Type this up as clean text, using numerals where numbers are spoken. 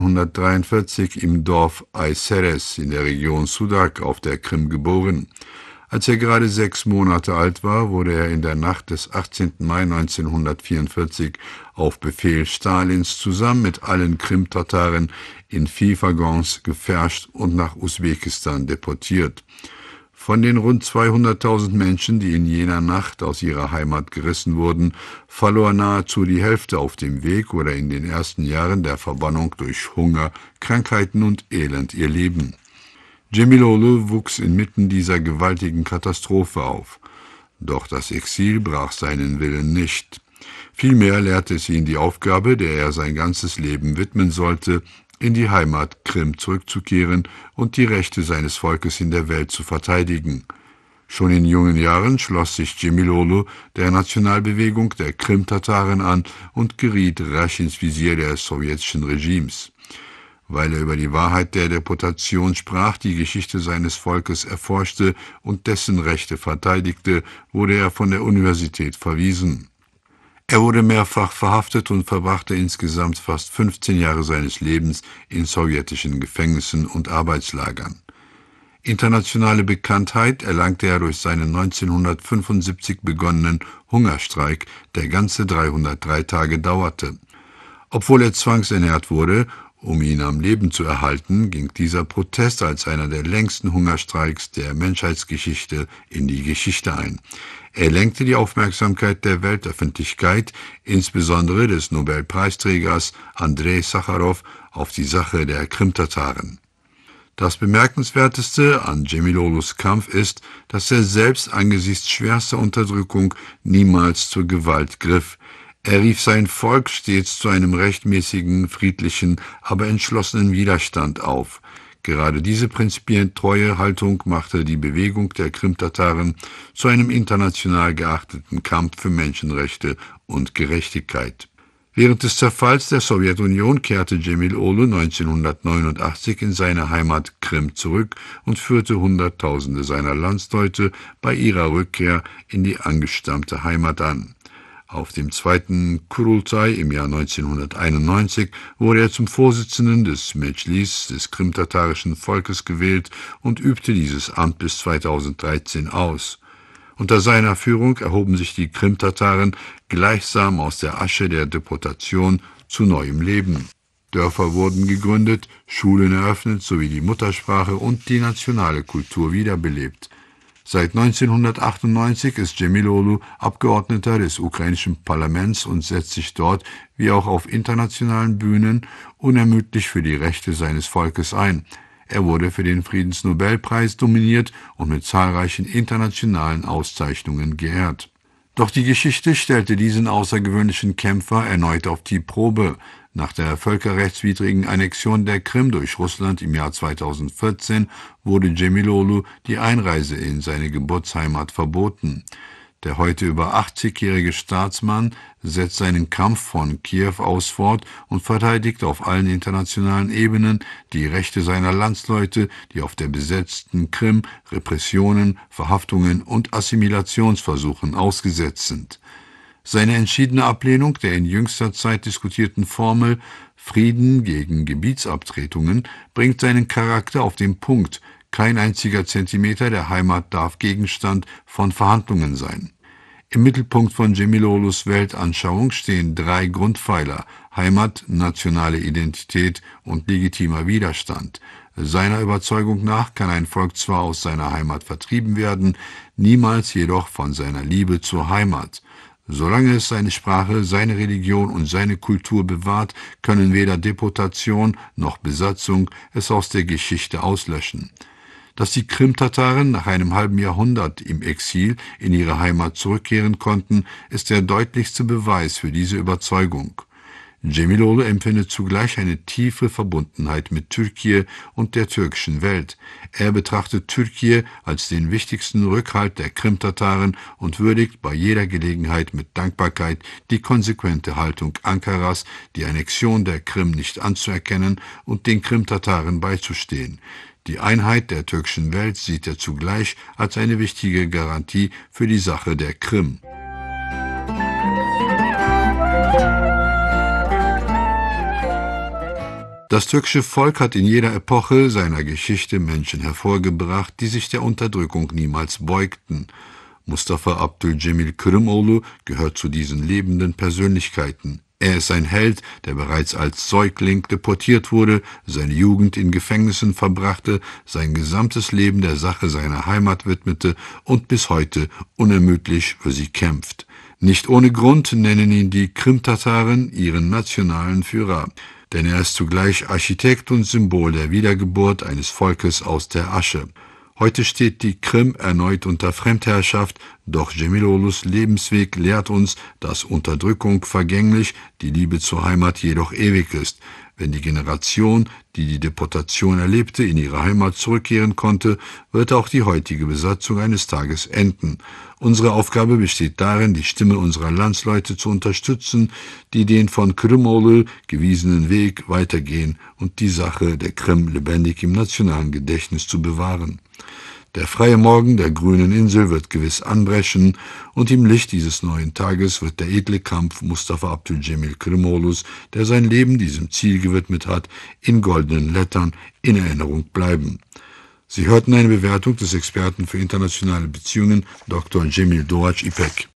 1943 im Dorf Ayseres in der Region Sudak auf der Krim geboren. Als er gerade 6 Monate alt war, wurde er in der Nacht des 18. Mai 1944 auf Befehl Stalins zusammen mit allen Krimtataren in Viehwaggons gefärscht und nach Usbekistan deportiert. Von den rund 200.000 Menschen, die in jener Nacht aus ihrer Heimat gerissen wurden, verlor nahezu die Hälfte auf dem Weg oder in den ersten Jahren der Verbannung durch Hunger, Krankheiten und Elend ihr Leben. Cemiloğlu wuchs inmitten dieser gewaltigen Katastrophe auf. Doch das Exil brach seinen Willen nicht. Vielmehr lehrte es ihn die Aufgabe, der er sein ganzes Leben widmen sollte, in die Heimat Krim zurückzukehren und die Rechte seines Volkes in der Welt zu verteidigen. Schon in jungen Jahren schloss sich Cemiloğlu der Nationalbewegung der Krimtataren an und geriet rasch ins Visier des sowjetischen Regimes. Weil er über die Wahrheit der Deportation sprach, die Geschichte seines Volkes erforschte und dessen Rechte verteidigte, wurde er von der Universität verwiesen. Er wurde mehrfach verhaftet und verbrachte insgesamt fast 15 Jahre seines Lebens in sowjetischen Gefängnissen und Arbeitslagern. Internationale Bekanntheit erlangte er durch seinen 1975 begonnenen Hungerstreik, der ganze 303 Tage dauerte. Obwohl er zwangsernährt wurde, um ihn am Leben zu erhalten, ging dieser Protest als einer der längsten Hungerstreiks der Menschheitsgeschichte in die Geschichte ein. Er lenkte die Aufmerksamkeit der Weltöffentlichkeit, insbesondere des Nobelpreisträgers Andrei Sacharow, auf die Sache der Krimtataren. Das Bemerkenswerteste an Cemiloğlu's Kampf ist, dass er selbst angesichts schwerster Unterdrückung niemals zur Gewalt griff. Er rief sein Volk stets zu einem rechtmäßigen, friedlichen, aber entschlossenen Widerstand auf. Gerade diese prinzipiell treue Haltung machte die Bewegung der Krimtataren zu einem international geachteten Kampf für Menschenrechte und Gerechtigkeit. Während des Zerfalls der Sowjetunion kehrte Cemiloğlu 1989 in seine Heimat Krim zurück und führte Hunderttausende seiner Landsleute bei ihrer Rückkehr in die angestammte Heimat an. Auf dem zweiten Kurultai im Jahr 1991 wurde er zum Vorsitzenden des Meclis des krimtatarischen Volkes gewählt und übte dieses Amt bis 2013 aus. Unter seiner Führung erhoben sich die Krimtataren gleichsam aus der Asche der Deportation zu neuem Leben. Dörfer wurden gegründet, Schulen eröffnet sowie die Muttersprache und die nationale Kultur wiederbelebt. Seit 1998 ist Cemiloğlu Abgeordneter des ukrainischen Parlaments und setzt sich dort, wie auch auf internationalen Bühnen, unermüdlich für die Rechte seines Volkes ein. Er wurde für den Friedensnobelpreis nominiert und mit zahlreichen internationalen Auszeichnungen geehrt. Doch die Geschichte stellte diesen außergewöhnlichen Kämpfer erneut auf die Probe. Nach der völkerrechtswidrigen Annexion der Krim durch Russland im Jahr 2014 wurde Cemiloğlu die Einreise in seine Geburtsheimat verboten. Der heute über 80-jährige Staatsmann setzt seinen Kampf von Kiew aus fort und verteidigt auf allen internationalen Ebenen die Rechte seiner Landsleute, die auf der besetzten Krim Repressionen, Verhaftungen und Assimilationsversuchen ausgesetzt sind. Seine entschiedene Ablehnung der in jüngster Zeit diskutierten Formel Frieden gegen Gebietsabtretungen bringt seinen Charakter auf den Punkt. Kein einziger Zentimeter der Heimat darf Gegenstand von Verhandlungen sein. Im Mittelpunkt von Cemiloğlu's Weltanschauung stehen 3 Grundpfeiler: Heimat, nationale Identität und legitimer Widerstand. Seiner Überzeugung nach kann ein Volk zwar aus seiner Heimat vertrieben werden, niemals jedoch von seiner Liebe zur Heimat. Solange es seine Sprache, seine Religion und seine Kultur bewahrt, können weder Deportation noch Besatzung es aus der Geschichte auslöschen. Dass die Krimtataren nach einem halben Jahrhundert im Exil in ihre Heimat zurückkehren konnten, ist der deutlichste Beweis für diese Überzeugung. Cemiloğlu empfindet zugleich eine tiefe Verbundenheit mit Türkei und der türkischen Welt. Er betrachtet Türkei als den wichtigsten Rückhalt der Krimtataren und würdigt bei jeder Gelegenheit mit Dankbarkeit die konsequente Haltung Ankaras, die Annexion der Krim nicht anzuerkennen und den Krimtataren beizustehen. Die Einheit der türkischen Welt sieht er zugleich als eine wichtige Garantie für die Sache der Krim. Das türkische Volk hat in jeder Epoche seiner Geschichte Menschen hervorgebracht, die sich der Unterdrückung niemals beugten. Mustafa Abdülcemil Kırımoğlu gehört zu diesen lebenden Persönlichkeiten. Er ist ein Held, der bereits als Säugling deportiert wurde, seine Jugend in Gefängnissen verbrachte, sein gesamtes Leben der Sache seiner Heimat widmete und bis heute unermüdlich für sie kämpft. Nicht ohne Grund nennen ihn die Krimtataren ihren nationalen Führer, denn er ist zugleich Architekt und Symbol der Wiedergeburt eines Volkes aus der Asche. Heute steht die Krim erneut unter Fremdherrschaft, doch Cemiloğlu's Lebensweg lehrt uns, dass Unterdrückung vergänglich, die Liebe zur Heimat jedoch ewig ist. Wenn die Generation, die die Deportation erlebte, in ihre Heimat zurückkehren konnte, wird auch die heutige Besatzung eines Tages enden. Unsere Aufgabe besteht darin, die Stimme unserer Landsleute zu unterstützen, die den von Kırımoğlu gewiesenen Weg weitergehen und die Sache der Krim lebendig im nationalen Gedächtnis zu bewahren. Der freie Morgen der grünen Insel wird gewiss anbrechen und im Licht dieses neuen Tages wird der edle Kampf Mustafa Abdülcemil Kırımoğlu's, der sein Leben diesem Ziel gewidmet hat, in goldenen Lettern in Erinnerung bleiben. Sie hörten eine Bewertung des Experten für internationale Beziehungen, Dr. Cemil Doğaç İpek.